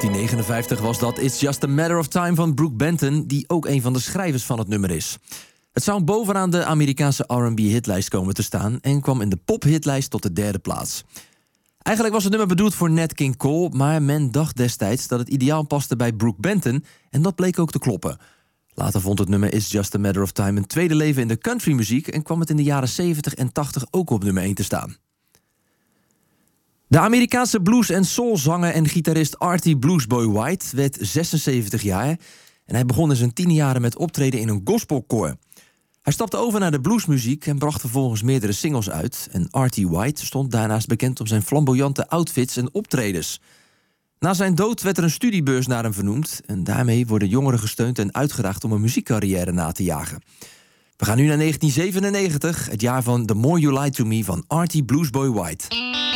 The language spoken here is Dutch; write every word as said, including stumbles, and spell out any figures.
negentien negenenvijftig was dat It's Just a Matter of Time van Brooke Benton, die ook een van de schrijvers van het nummer is. Het zou bovenaan de Amerikaanse R en B-hitlijst komen te staan en kwam in de pop-hitlijst tot de derde plaats. Eigenlijk was het nummer bedoeld voor Nat King Cole, maar men dacht destijds dat het ideaal paste bij Brooke Benton en dat bleek ook te kloppen. Later vond het nummer It's Just a Matter of Time een tweede leven in de countrymuziek en kwam het in de jaren zeventig en tachtig ook op nummer één te staan. De Amerikaanse blues- en soulzanger en gitarist Artie Bluesboy White werd zesenzeventig jaar en hij begon in zijn tienerjaren met optreden in een gospelkoor. Hij stapte over naar de bluesmuziek en bracht vervolgens meerdere singles uit en Artie White stond daarnaast bekend om zijn flamboyante outfits en optredens. Na zijn dood werd er een studiebeurs naar hem vernoemd en daarmee worden jongeren gesteund en uitgedaagd om een muziekcarrière na te jagen. We gaan nu naar negentien zevenennegentig, het jaar van The More You Lie to Me van Artie Bluesboy White.